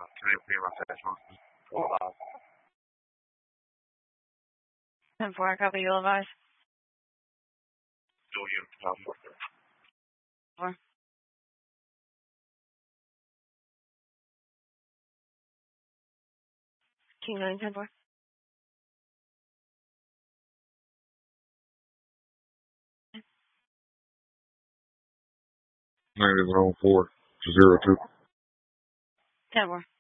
Can I pay my cash? 10-4, copy, you'll advise. Still you. 4. King 9, 10-4. Negative 402. 10-4.